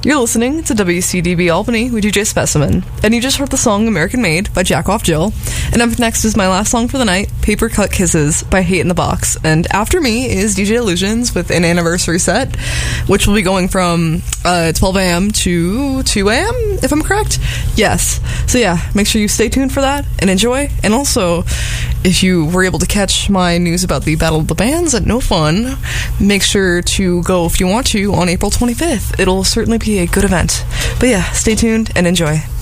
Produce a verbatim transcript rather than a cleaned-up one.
You're listening to W C D B Albany with D J Specimen, and you just heard the song American Made by Jack Off Jill. And up next is my last song for the night, Paper Cut Kisses by Hate in the Box. And after me is D J Illusions with an anniversary set, which will be going from uh, twelve a.m. to two a.m., if I'm correct. Yes. So yeah, make sure you stay tuned for that and enjoy. And also, if you were able to catch my news about the Battle of the Bands at No Fun, make sure to go if you want to on April twenty-fifth. It'll certainly be a good event. But yeah, stay tuned and enjoy.